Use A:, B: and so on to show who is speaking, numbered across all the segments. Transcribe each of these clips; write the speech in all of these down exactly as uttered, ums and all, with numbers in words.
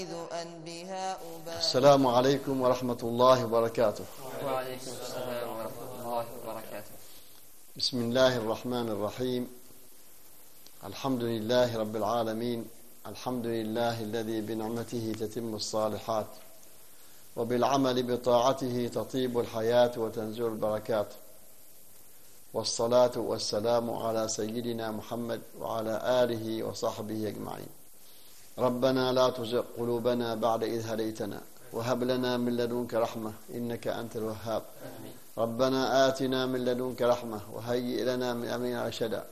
A: السلام عليكم ورحمة الله وبركاته.
B: وعليكم السلام ورحمة الله وبركاته.
A: بسم الله الرحمن الرحيم. الحمد لله رب العالمين. الحمد لله الذي بنعمته تتم الصالحات، وبالعمل بطاعته تطيب الحياة وتنزل البركات، والصلاة والسلام على سيدنا محمد وعلى آله وصحبه أجمعين. ربنا لا تزغ قلوبنا بعد إذ هديتنا وهب لنا من لدنك رحمة إنك أنت الوهاب. ربنا آتنا من لدنك رحمة وهيئ لنا من أمرنا رشدا.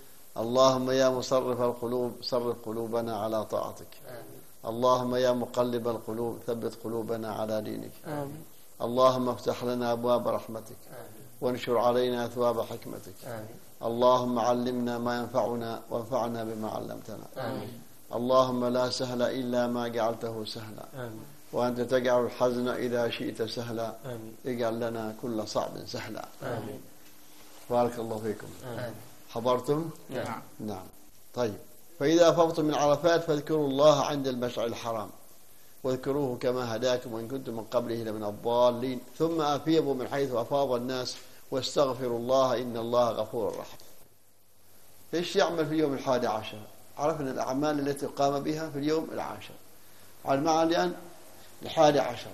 A: اللهم يا مصرف القلوب صرف قلوبنا على طاعتك. اللهم يا مقلب القلوب ثبت قلوبنا على دينك. آمين. اللهم افتح لنا أبواب رحمتك وانشر علينا ثواب حكمتك. آمين. اللهم علمنا ما ينفعنا وانفعنا بما علمتنا. آمين. اللهم لا سهل إلا ما جعلته سهلا. آمين. وأنت تجعل الحزن إذا شئت سهلا. آمين. اجعل لنا كل صعب سهلا. آمين. بارك الله فيكم. آمين. حضرتم؟
B: نعم.
A: نعم. طيب، فإذا أفضتم من عرفات فاذكروا الله عند المشعر الحرام واذكروه كما هداكم وإن كنتم من قبله لمن الضالين، ثم أفيضوا من حيث أفاض الناس واستغفروا الله إن الله غفور رحيم. إيش يعمل في اليوم الحادي عشر؟ عرفنا الأعمال التي قام بها في اليوم العاشر. على معنا الآن الحادي عشر.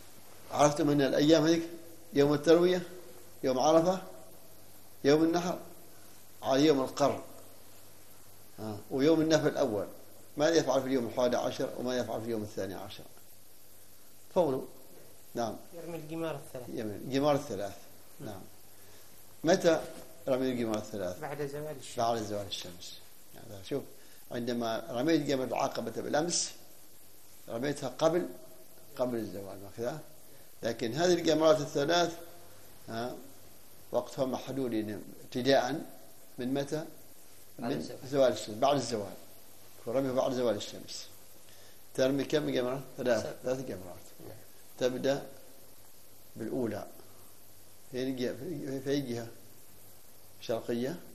A: عرفتم أن الأيام هذيك يوم التروية، يوم عرفة، يوم النحر، على يوم القر، آه. ويوم النفر الأول. ماذا يفعل في اليوم الحادي عشر وماذا يفعل في اليوم الثاني عشر؟ فوروا. نعم.
B: يرمي الجمار الثلاث.
A: يرمي الجمار الثلاث. نعم. متى رمي الجمار الثلاث؟
B: بعد زوال الشمس.
A: بعد زوال الشمس. يعني شوف، عندما رميت جمرة العقبة بالأمس رميتها قبل قبل الزوال وكذا، لكن هذه الجمرات الثلاث ها وقتها محدود ابتداء من متى؟ من زوال الشمس، بعد الزوال. فرمي بعد زوال الشمس. ترمي كم جمرة؟ ثلاث ثلاث جمرات. تبدأ بالأولى في أي جهة؟ شرقية